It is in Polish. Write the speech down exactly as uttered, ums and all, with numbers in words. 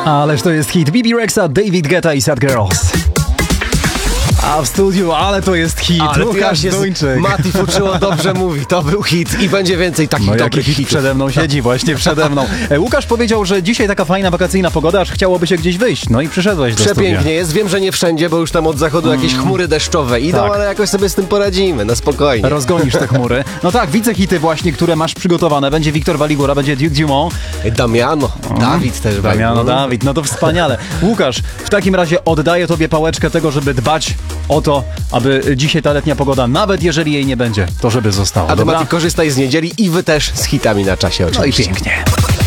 Ależ to jest hit. Bibi Rexa, David Guetta i Sad Girls. A w studiu, ale to jest hit. Ale Łukasz Duńczyk. Mati Fuczyło dobrze mówi, to był hit i będzie więcej takich No jaki dobrych hit hitów. przede mną siedzi, właśnie przede mną. E, Łukasz powiedział, że dzisiaj taka fajna wakacyjna pogoda, aż chciałoby się gdzieś wyjść. No i przyszedłeś do Przepięknie studia. jest, wiem, że nie wszędzie, bo już tam od zachodu jakieś chmury deszczowe idą, Tak. ale jakoś sobie z tym poradzimy, na spokojnie. Rozgonisz te chmury. No tak, wicehity właśnie, które masz przygotowane. Będzie Wiktor Waligura, będzie Duke Dumont. Damiano, Dawid też będzie. Damiano, Dawid, no to wspaniale. Łukasz, w takim razie oddaję tobie pałeczkę tego, żeby dbać o to, aby dzisiaj ta letnia pogoda, nawet jeżeli jej nie będzie, to żeby została. A ty, Dobra? Mati, korzystaj z niedzieli i wy też z hitami na czasie No i oczywiście. pięknie.